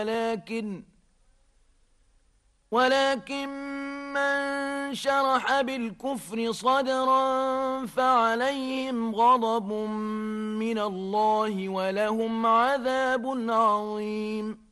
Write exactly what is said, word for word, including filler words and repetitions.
ولكن ولكن من شرح بالكفر صدرا فعليهم غضب من الله ولهم عذاب عظيم.